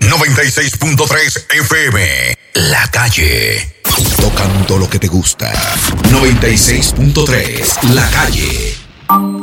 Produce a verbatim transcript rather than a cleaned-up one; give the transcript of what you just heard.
noventa y seis punto tres F M. La Calle. Tocando lo que te gusta. noventa y seis punto tres La Calle.